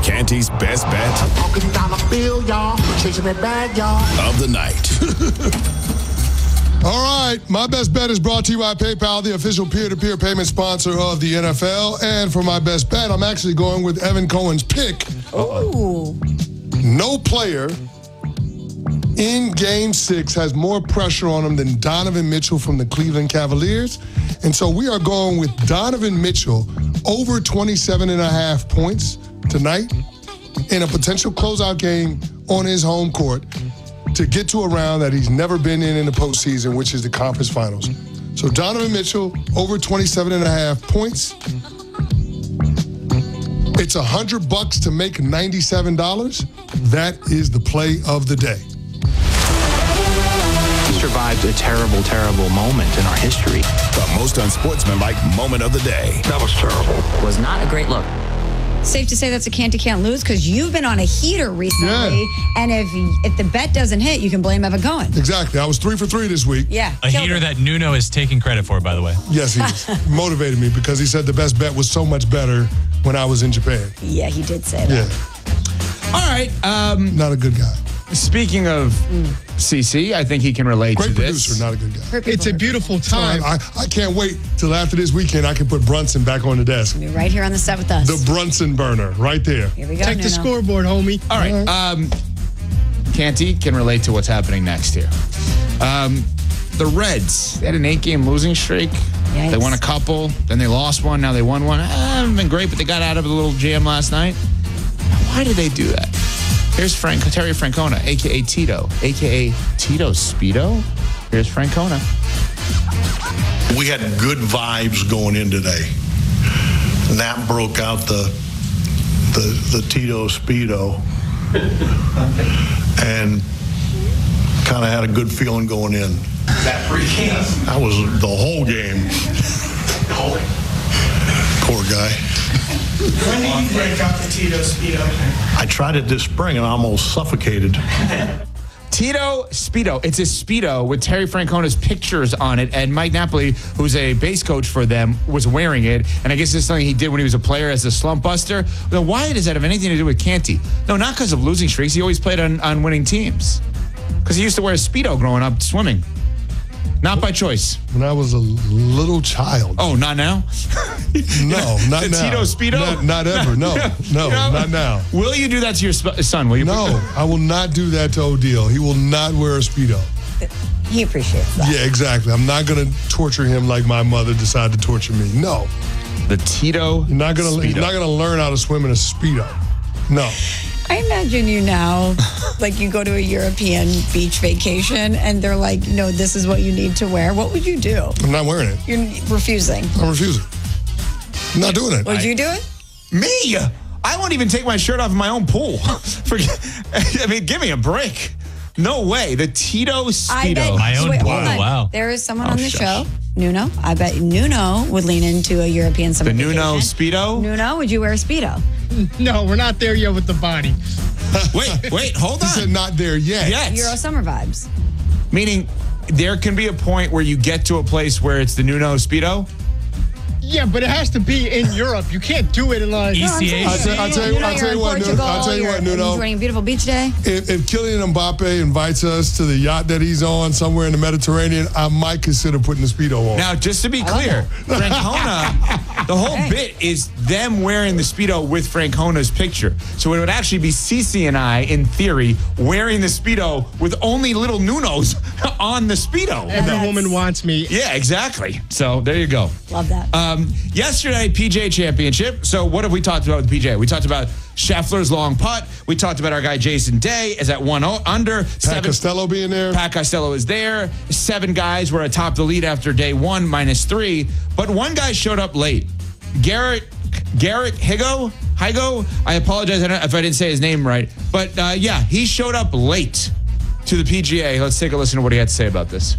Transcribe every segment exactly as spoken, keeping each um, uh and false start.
Canty's best bet Talking dollar bill, y'all. Chasing that bag, y'all. of the night. All right, my best bet is brought to you by PayPal, the official peer-to-peer payment sponsor of the N F L. And for my best bet, I'm actually going with Evan Cohen's pick. Ooh. No player in Game Six has more pressure on him than Donovan Mitchell from the Cleveland Cavaliers. And so we are going with Donovan Mitchell over twenty-seven and a half points tonight in a potential closeout game on his home court to get to a round that he's never been in in the postseason, which is the conference finals. So Donovan Mitchell over twenty-seven and a half points. It's a hundred bucks to make ninety-seven dollars. That is the play of the day. We survived a terrible, terrible moment in our history. The most unsportsmanlike moment of the day. That was terrible. Was not a great look. Safe to say that's a Canty can't lose because you've been on a heater recently. Yeah. And if if the bet doesn't hit, you can blame Evan Cohen. Exactly. I was three for three this week. Yeah. A heater it. that Nuno is taking credit for, by the way. Yes, he is. Motivated me because he said the best bet was so much better when I was in Japan. Yeah, he did say that. Yeah. All right. Um, Not a good guy. speaking of C C, I think he can relate Great to this. producer, not a good guy. Hurt people It's a hurt beautiful time. I, I can't wait till after this weekend I can put Brunson back on the desk. people. Right here on the set with us. The Brunson burner, right there. Here we go, Check the Nuno. scoreboard, homie. All right. Um, Canty can relate to what's happening next here. Um, the Reds, they had an eight-game losing streak. Yikes. They won a couple, then they lost one, now they won one. Eh, haven't been great, but they got out of a little jam last night. Why did they do that? Here's Frank Terry Francona, a k a. Tito, a k a. Tito Speedo. Here's Francona. We had good vibes going in today. And that broke out the the, the Tito Speedo. And kind of had a good feeling going in. That pre-game? That was the whole game. Poor guy. When did you break out the Tito Speedo? I tried it this spring and I almost suffocated. Tito Speedo. It's a Speedo with Terry Francona's pictures on it, and Mike Napoli, who's a base coach for them, was wearing it. And I guess it's something he did when he was a player as a slump buster. Now, why does that have anything to do with Canty? No, not because of losing streaks. He always played on, on winning teams. Because he used to wear a Speedo growing up swimming. Not by choice. When I was a little child. Oh, not now? No, not the now. Tito Speedo? Not, not ever. No, no, You know? not now. Will you do that to your sp- son? Will you? No, I will not do that to Odile. He will not wear a Speedo. He appreciates that. Yeah, exactly. I'm not going to torture him like my mother decided to torture me. No. The Tito You're not going to Speedo. not going to learn how to swim in a Speedo. No. I imagine you now, like you go to a European beach vacation and they're like, no, this is what you need to wear. What would you do? I'm not wearing it. You're refusing. I'm refusing. I'm not doing it. Would you do it? Me? I won't even take my shirt off in my own pool. Forget, I mean, give me a break. No way. The Tito Speedo. I bet, My own wait, pool, hold on. wow. There is someone Oh, on the shush. show, Nuno. I bet Nuno would lean into a European summer The Nuno vacation. Speedo? Nuno, would you wear a Speedo? No, we're not there yet with the body. Wait, wait, hold He on. said not there yet. Yes. Euro summer vibes. Meaning there can be a point where you get to a place where it's the Nuno Speedo. Yeah, but it has to be in Europe. You can't do it in like. E C H. I'll tell- I'll tell you- Nuno, I'll tell you're you in what, Nuno. Portugal, I'll tell you you're what, Nuno. enjoying a beautiful beach day. If, if Kylian Mbappe invites us to the yacht that he's on somewhere in the Mediterranean, I might consider putting the Speedo on. Now, just to be clear, Francona, the whole Hey. bit is them wearing the Speedo with Francona's picture. So it would actually be Cece and I, in theory, wearing the Speedo with only little Nunos on the Speedo. Every That's- woman wants me. Yeah, exactly. So there you go. Love that. Um, yesterday, P G A Championship. So what have we talked about with the P G A? We talked about Scheffler's long putt. We talked about our guy Jason Day is at one under. Pat Seven, Costello being there. Pat Costello is there. Seven guys were atop the lead after day one, minus three. But one guy showed up late. Garrett Garrett Higo? Higo? I apologize if I didn't say his name right. But uh, yeah, he showed up late to the P G A. Let's take a listen to what he had to say about this.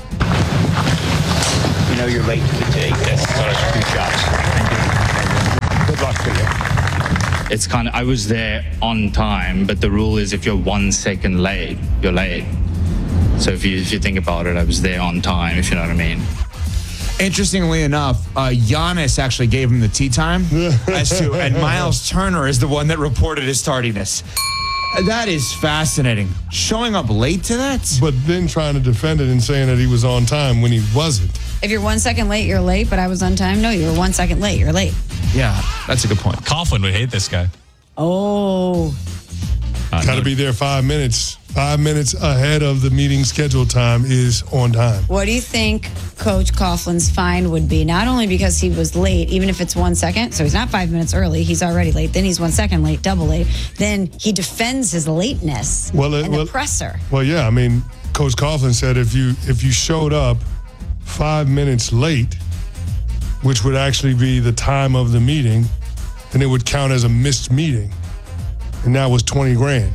You know you're late to the take. That's two shots. Good luck to you. It's kind of, I was there on time, but the rule is if you're one second late, you're late. So if you if you think about it, I was there on time, if you know what I mean. Interestingly enough, uh, Giannis actually gave him the tea time, as to, and Miles Turner is the one that reported his tardiness. That is fascinating. Showing up late to that? But then trying to defend it and saying that he was on time when he wasn't. If you're one second late, you're late, but I was on time. No, you were one second late. You're late. Yeah, that's a good point. Coughlin would hate this guy. Oh. Uh, Got to be there five minutes. Five minutes ahead of the meeting schedule time is on time. What do you think Coach Coughlin's fine would be? Not only because he was late, even if it's one second, so he's not five minutes early, he's already late. Then he's one second late, double late. Then he defends his lateness Well, it- in well- the presser. Well, yeah, I mean, Coach Coughlin said if you if you showed up five minutes late, which would actually be the time of the meeting, then it would count as a missed meeting, and that was twenty grand.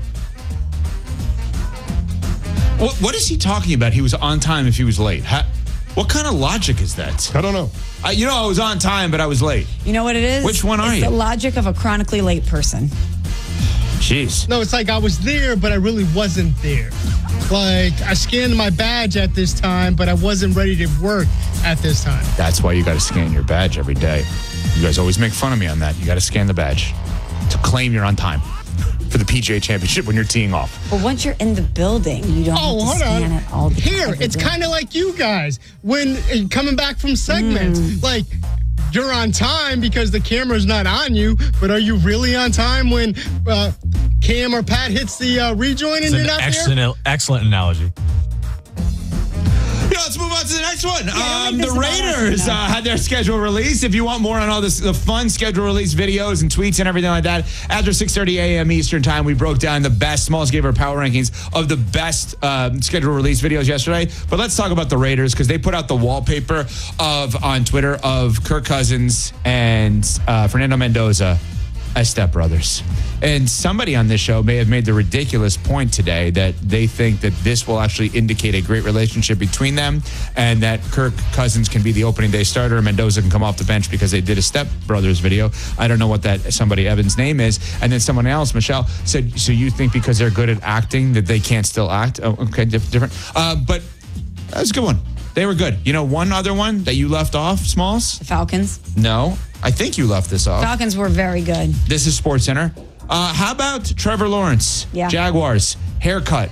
What, what is he talking about? He was on time if he was late. How, what kind of logic is that? I don't know. Uh, you know, I was on time, but I was late. You know what it is? Which one are it's you? the logic of a chronically late person. Jeez. No, it's like I was there, but I really wasn't there. Like, I scanned my badge at this time, but I wasn't ready to work at this time. That's why you got to scan your badge every day. You guys always make fun of me on that. You got to scan the badge to claim you're on time for the P G A Championship when you're teeing off. But once you're in the building, you don't Oh, have to hold scan on. it all the Here, time. it's kind of like you guys when uh, coming back from segments. Mm. Like, you're on time because the camera's not on you, but are you really on time when uh, Cam or Pat hits the uh, rejoin and It's you're an not there? excellent, excellent analogy. Yeah, let's move on to the next one. don't um, make the this about us, Raiders no. uh, had their schedule released. If you want more on all this, the fun schedule release videos and tweets and everything like that, after six thirty a.m. Eastern time, we broke down the best, smallest gave our power rankings of the best um, schedule release videos yesterday. But let's talk about the Raiders because they put out the wallpaper of on Twitter of Kirk Cousins and uh, Fernando Mendoza as stepbrothers. And somebody on this show may have made the ridiculous point today that they think that this will actually indicate a great relationship between them and that Kirk Cousins can be the opening day starter and Mendoza can come off the bench because they did a stepbrothers video. I don't know what that somebody Evan's name is. And then someone else, Michelle, said, so you think because they're good at acting that they can't still act? Oh, okay, diff- different. Uh, but that was a good one. They were good. You know, one other one that you left off, Smalls? The Falcons. No, I think you left this off. Falcons were very good. This is Sports Center. Uh, how about Trevor Lawrence? Yeah. Jaguars, haircut.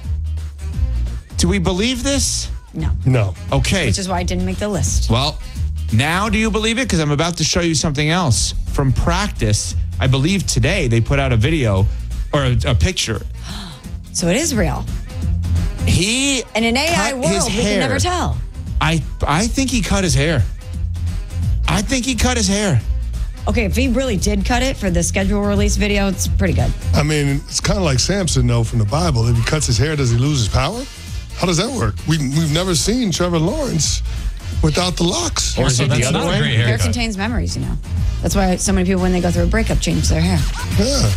Do we believe this? No. No. Okay. Which is why I didn't make the list. Well, now do you believe it? Because I'm about to show you something else. From practice, I believe today they put out a video or a, a picture. So it is real. He In an A I cut world, his we hair. can never tell. I, I think he cut his hair. I think he cut his hair. Okay, if he really did cut it for the schedule release video, it's pretty good. I mean, it's kind of like Samson, though, from the Bible. If he cuts his hair, does he lose his power? How does that work? We, we've never seen Trevor Lawrence without the locks. Or is it the that's other not a way? great Hair haircut. contains memories, you know. That's why so many people, when they go through a breakup, change their hair. Yeah.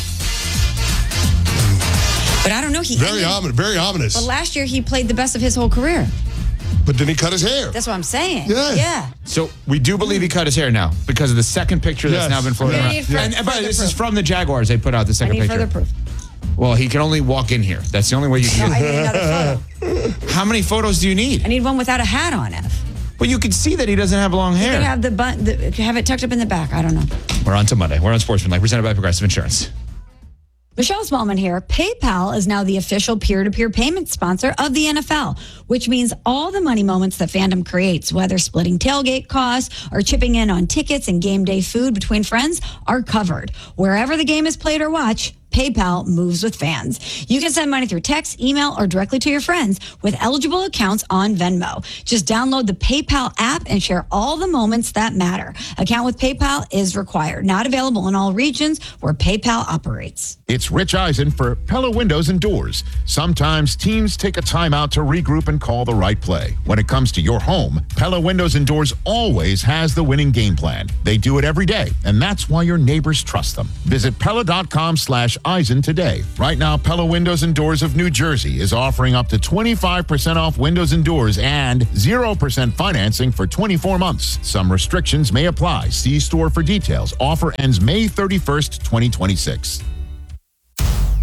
But I don't know. He Very ended- ominous. Very ominous. But last year, he played the best of his whole career. But then he cut his hair. That's what I'm saying. Yeah. Yeah. So we do believe he cut his hair now because of the second picture that's Yes. now been floating We around. need fur- and, and by the way, further this is proof. from the Jaguars. They put out the I second need picture. further proof. Well, he can only walk in here. That's the only way you No, can I get. need another photo. How many photos do you need? I need one without a hat on it. Well, you can see that he doesn't have long You hair. could have the bun, the, have it tucked up in the back. I don't know. We're on to Monday. We're on Sportsmanlike, presented by Progressive Insurance. Michelle Smallman here. PayPal is now the official peer-to-peer payment sponsor of the N F L, which means all the money moments that fandom creates, whether splitting tailgate costs or chipping in on tickets and game day food between friends, are covered. Wherever the game is played or watched, PayPal moves with fans. You can send money through text, email, or directly to your friends with eligible accounts on Venmo. Just download the PayPal app and share all the moments that matter. Account with PayPal is required. Not available in all regions where PayPal operates. It's Rich Eisen for Pella Windows and Doors. Sometimes teams take a timeout to regroup and call the right play. When it comes to your home, Pella Windows and Doors always has the winning game plan. They do it every day, and that's why your neighbors trust them. Visit Pella.com slash Eisen today. Right now, Pella Windows and Doors of New Jersey is offering up to twenty-five percent off windows and doors and zero percent financing for twenty-four months. Some restrictions may apply. See store for details. Offer ends May thirty-first, twenty twenty-six.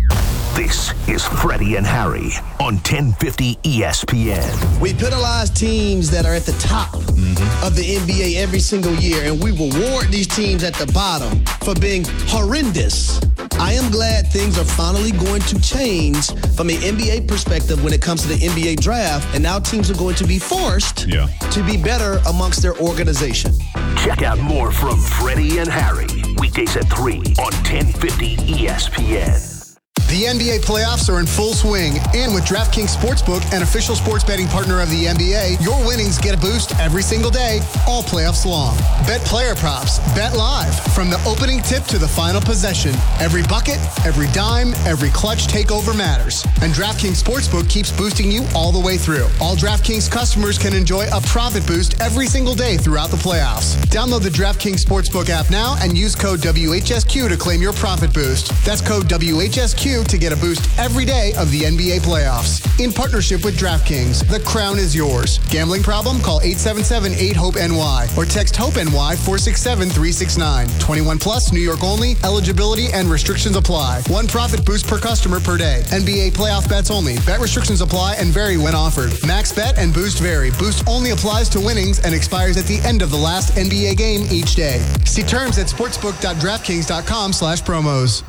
This is Freddie and Harry on ten fifty E S P N. We penalize teams that are at the top mm-hmm. of the N B A every single year, and we reward these teams at the bottom for being horrendous. I am glad things are finally going to change from an N B A perspective when it comes to the N B A draft, and now teams are going to be forced yeah. to be better amongst their organization. Check out more from Freddie and Harry, weekdays at three on ten fifty E S P N. The N B A playoffs are in full swing, and with DraftKings Sportsbook, an official sports betting partner of the N B A, your winnings get a boost every single day, all playoffs long. Bet player props, bet live, from the opening tip to the final possession. Every bucket, every dime, every clutch takeover matters. And DraftKings Sportsbook keeps boosting you all the way through. All DraftKings customers can enjoy a profit boost every single day throughout the playoffs. Download the DraftKings Sportsbook app now and use code W H S Q to claim your profit boost. That's code W H S Q to get a boost every day of the N B A playoffs. In partnership with DraftKings, the crown is yours. Gambling problem? Call eight seven seven, eight, hope N Y or text HOPE-NY four six seven, three six nine. twenty-one plus, New York only. Eligibility and restrictions apply. One profit boost per customer per day. N B A playoff bets only. Bet restrictions apply and vary when offered. Max bet and boost vary. Boost only applies to winnings and expires at the end of the last N B A game each day. See terms at sportsbook.draftkings.com slash promos.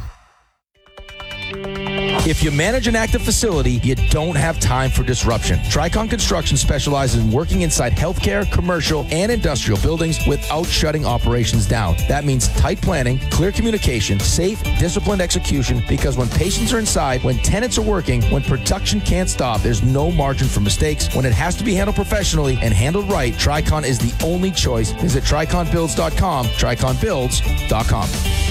If you manage an active facility, you don't have time for disruption. Tricon Construction specializes in working inside healthcare, commercial, and industrial buildings without shutting operations down. That means tight planning, clear communication, safe, disciplined execution, because when patients are inside, when tenants are working, when production can't stop, there's no margin for mistakes. When it has to be handled professionally and handled right, Tricon is the only choice. Visit tricon builds dot com, tricon builds dot com.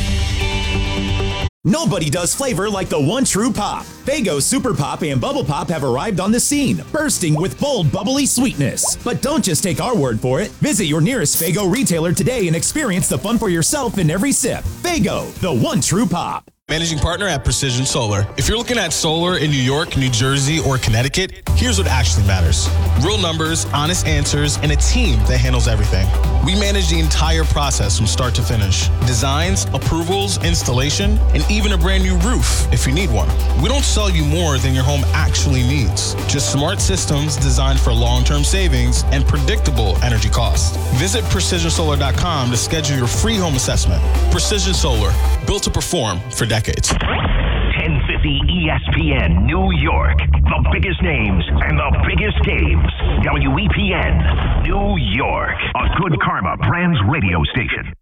Nobody does flavor like the one true pop. Faygo Super Pop and Bubble Pop have arrived on the scene, bursting with bold, bubbly sweetness. But don't just take our word for it. Visit your nearest Faygo retailer today and experience the fun for yourself in every sip. Faygo, the one true pop. Managing partner at Precision Solar. If you're looking at solar in New York, New Jersey, or Connecticut, here's what actually matters. Real numbers, honest answers, and a team that handles everything. We manage the entire process from start to finish. Designs, approvals, installation, and even a brand new roof if you need one. We don't sell you more than your home actually needs. Just smart systems designed for long-term savings and predictable energy costs. Visit precision solar dot com to schedule your free home assessment. Precision Solar, built to perform for decades. ten fifty E S P N New York. The biggest names and the biggest games. W E P N New York. A Good Karma Brands radio station.